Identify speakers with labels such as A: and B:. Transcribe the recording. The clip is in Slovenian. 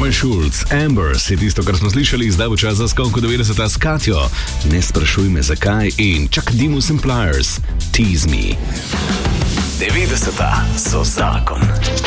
A: Roy Schulz, Ambers je tisto, kar smo slišali, zdaj v čas za skok v 90. s Katjo. Ne sprašuj me zakaj in Chuck Demus and Pliers, Tease Me.
B: 90. so zakon.